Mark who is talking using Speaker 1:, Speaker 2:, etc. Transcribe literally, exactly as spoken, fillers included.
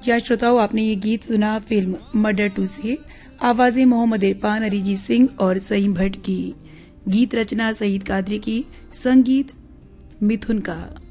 Speaker 1: या श्रोताओं, आपने ये गीत सुना फिल्म मर्डर टू से। आवाजें मोहम्मद इरफान, अरिजीत सिंह और सईम भट्ट की। गीत रचना सईद कादरी की, संगीत मिथुन का।